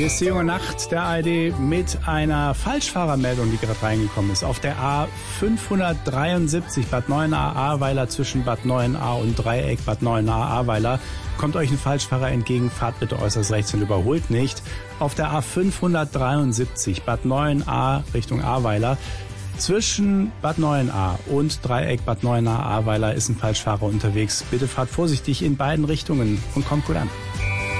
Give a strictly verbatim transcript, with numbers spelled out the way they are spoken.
Hier ist die junge Nacht der A R D mit einer Falschfahrermeldung, die gerade reingekommen ist. Auf der A fünfhundertdreiundsiebzig Bad Neuenahr-Ahrweiler zwischen Bad Neuenahr und Dreieck Bad Neuenahr-Ahrweiler kommt euch ein Falschfahrer entgegen, fahrt bitte äußerst rechts und überholt nicht. Auf der A fünfhundertdreiundsiebzig Bad Neuenahr Richtung Ahrweiler zwischen Bad Neuenahr und Dreieck Bad Neuenahr-Ahrweiler ist ein Falschfahrer unterwegs. Bitte fahrt vorsichtig in beiden Richtungen und kommt gut an.